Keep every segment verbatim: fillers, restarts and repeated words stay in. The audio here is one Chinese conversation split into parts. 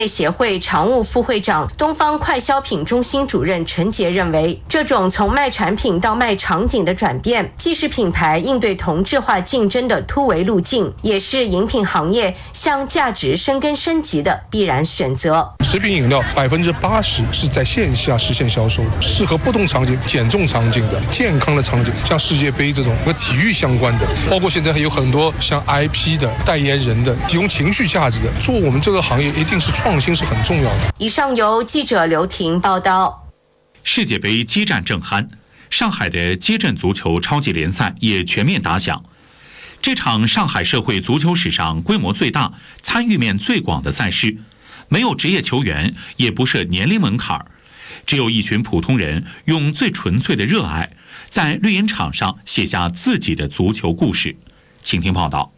协会常务副会长、东方快消品中心主任陈杰认为，这种从卖产品到卖场景的转变，既是品牌应对同质化竞争的突围路径，也是饮品行业向价值深耕升级的必然选择。 食品饮料百分之八十是在线下实现销售，适合不同场景、减重场景的、健康的场景，像世界杯这种和体育相关的，包括现在还有很多像 I P 的代言人的，提供情绪价值的。做我们这个行业一定是创新是很重要的。 以上由记者刘婷报道。 世界杯激战正酣，上海的街镇足球超级联赛也全面打响。这场上海社会足球史上规模最大、参与面最广的赛事，没有职业球员，也不设年龄门槛，只有一群普通人用最纯粹的热爱，在绿茵场上写下自己的足球故事。请听报道。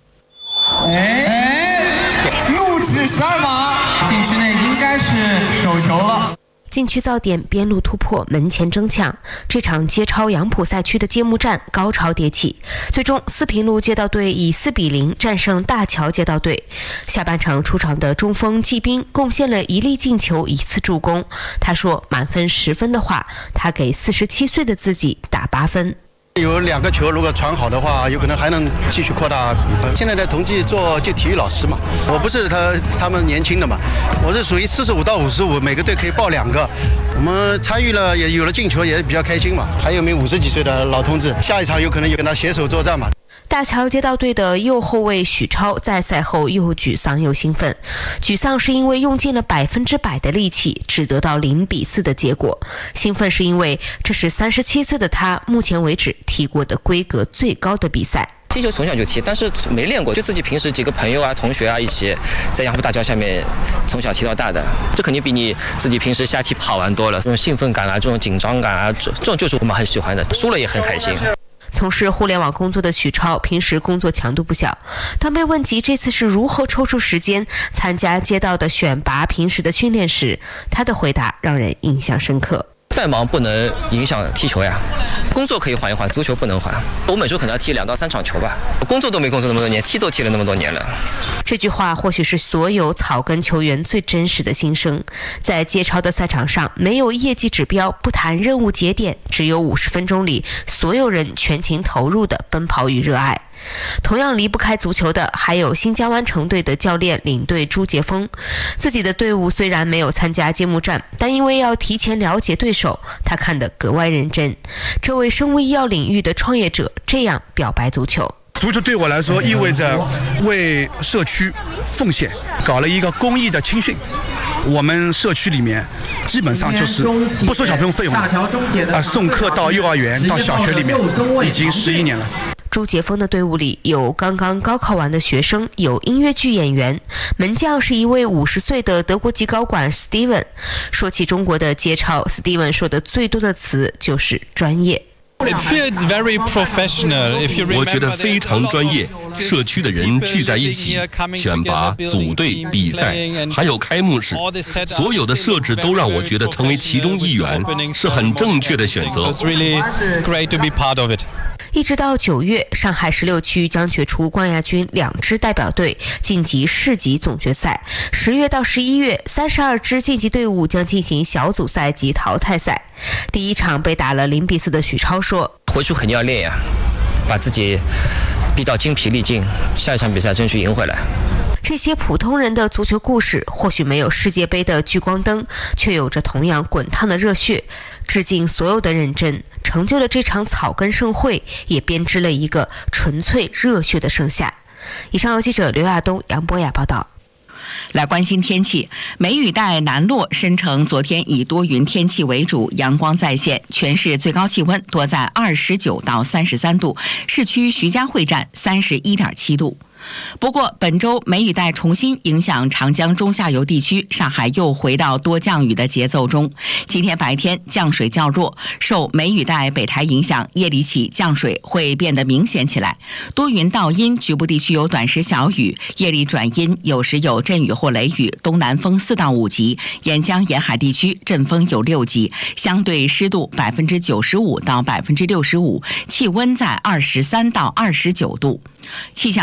哎，怒指十二码，禁区内应该是手球了。 禁区造点，边路突破，门前争抢。这场街超杨浦赛区的揭幕战高潮迭起，最终四平路街道队以四比零战胜大桥街道队。下半场出场的中锋季斌贡献了一粒进球，一次助攻。他说，满分十分的话，他给四十七岁的自己打八分。 有两个球，如果传好的话，有可能还能继续扩大比分。现在的同济做就体育老师嘛，我不是他他们年轻的嘛，我是属于四十五到五十五，每个队可以报两个。我们参与了，也有了进球，也比较开心嘛。还有名五十几岁的老同志，下一场有可能有跟他携手作战嘛。 大桥街道队的右后卫许超在赛后又沮丧又兴奋。沮丧是因为用尽了百分之百的力气，只得到零比四的结果；兴奋是因为这是三十七岁的他目前为止踢过的规格最高的比赛。 踢球从小就踢，但是没练过，就自己平时几个朋友啊、同学啊一起在杨浦大桥下面从小踢到大的，这肯定比你自己平时瞎踢好玩多了。这种兴奋感啊，这种紧张感啊，这这种就是我们很喜欢的，输了也很开心。 从事互联网工作的许超平时工作强度不小，当被问及这次是如何抽出时间参加街道的选拔平时的训练时，他的回答让人印象深刻。 再忙不能影响踢球呀，工作可以缓一缓，足球不能缓。我每周可能要踢两到三场球吧，工作都没工作那么多年，踢都踢了那么多年了。 这句话或许是所有草根球员最真实的心声。在街超的赛场上，没有业绩指标，不谈任务节点，只有五十分钟里所有人全情投入的奔跑与热爱。同样离不开足球的还有新疆湾城队的教练领队朱杰峰。自己的队伍虽然没有参加揭幕战，但因为要提前了解对手，他看得格外认真。这位生物医药领域的创业者这样表白足球： 足球对我来说意味着为社区奉献，搞了一个公益的青训。我们社区里面基本上就是不收小朋友费用的，啊，送课到幼儿园到小学里面已经十一年了。 朱杰峰的队伍里有刚刚高考完的学生，有音乐剧演员，门将是一位五十岁的德国籍高管 Steven。 说起中国的街超， Steven 说的最多的词就是专业。 It feels very professional. If you remember, 我觉得非常专业，社区的人聚在一起，选拔、组队、比赛，还有开幕式，所有的设置都让我觉得成为其中一员是很正确的选择。 It's really great to be part of it. 一直到九月，上海十六区将决出冠亚军两支代表队晋级市级总决赛。十月到十一月，三十二支晋级队伍将进行小组赛及淘汰赛。第一场被打了零比四的许超说：“ 回去肯定要练呀，把自己逼到精疲力尽，下一场比赛争取赢回来。” 这些普通人的足球故事，或许没有世界杯的聚光灯，却有着同样滚烫的热血。致敬所有的认真，成就了这场草根盛会，也编织了一个纯粹热血的盛夏。以上由记者刘亚东、杨博雅报道。 来关心天气，梅雨带南落，深成昨天以多云天气为主，阳光再现，全市最高气温多在二十九到三十三度，市区徐家汇站三十一点七度。不过本周梅雨带重新影响长江中下游地区，上海又回到多降雨的节奏中。今天白天降水较弱，受梅雨带北台影响，夜里起降水会变得明显起来，多云到阴，局部地区有短时小雨，夜里转阴，有时有阵雨或雷雨，东南风四到五级，沿江沿海地区阵风有六级，相对湿度百分之九十五到百分之六十五，气温在二十三到二十九度。气象专家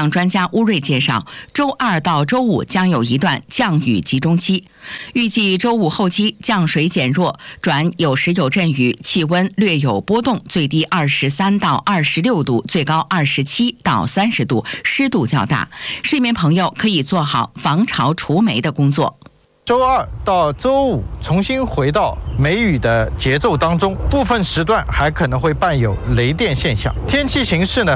乌瑞介绍，周二到周五将有一段降雨集中期，预计周五后期降水减弱，转有时有阵雨，气温略有波动，最低二十三到二十六度，最高二十七到三十度，湿度较大。市民朋友可以做好防潮除霉的工作。 周二到周五重新回到梅雨的节奏当中，部分时段还可能会伴有雷电现象。天气形势呢